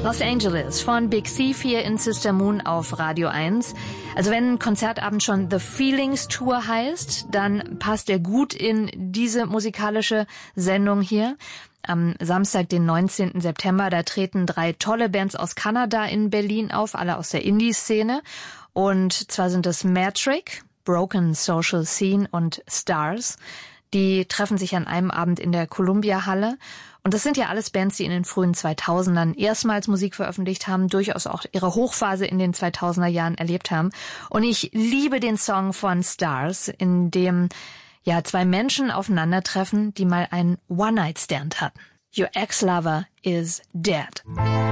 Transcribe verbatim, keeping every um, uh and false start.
Los Angeles von Big Thief hier in Sister Moon auf Radio eins. Also wenn ein Konzertabend schon The Feelings Tour heißt, dann passt er gut in diese musikalische Sendung hier. Am Samstag, den neunzehnten September, da treten drei tolle Bands aus Kanada in Berlin auf, alle aus der Indie-Szene. Und zwar sind es Metric, Broken Social Scene und Stars. Die treffen sich an einem Abend in der Columbia-Halle. Und das sind ja alles Bands, die in den frühen zweitausendern erstmals Musik veröffentlicht haben, durchaus auch ihre Hochphase in den zweitausender Jahren erlebt haben. Und ich liebe den Song von Stars, in dem ja zwei Menschen aufeinandertreffen, die mal einen One-Night-Stand hatten. Your ex-lover is dead.